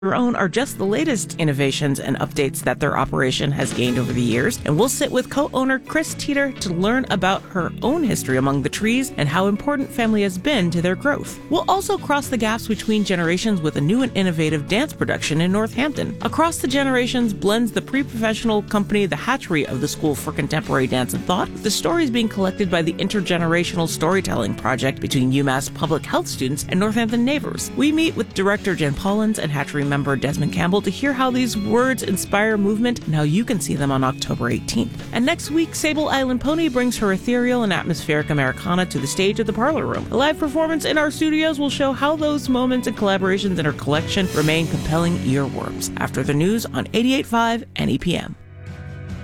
Your Own are just the latest innovations and updates that their operation has gained over the years, and we'll sit with co-owner Chris Teeter to learn about her own history among the trees and how important family has been to their growth. We'll also cross the gaps between generations with a new and innovative dance production in Northampton. Across the Generations blends the pre-professional company The Hatchery of the School for Contemporary Dance and Thought with the stories being collected by the Intergenerational Storytelling Project between UMass public health students and Northampton neighbors. We meet with director Jen Pollins and Hatchery member Desmond Campbell to hear how these words inspire movement and how you can see them on October 18th. And next week, Sable Island Pony brings her ethereal and atmospheric Americana to the stage of the Parlor Room. A live performance in our studios will show how those moments and collaborations in her collection remain compelling earworms. After the news on 88.5 NEPM.